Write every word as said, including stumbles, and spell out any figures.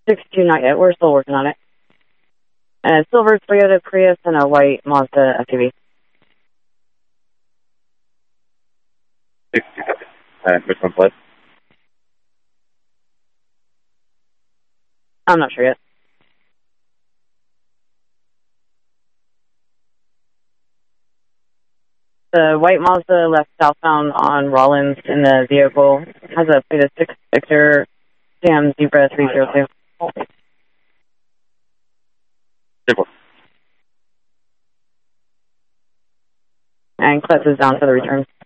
six two, not yet. We're still working on it. And a silver Toyota Prius and a white Mazda S U V. six two, uh, which one's what? I'm not sure yet. The white Mazda left southbound on Rollins in the vehicle. Has a plate of six Victor Sam Zebra three zero two. Simple. And clutches down for the return.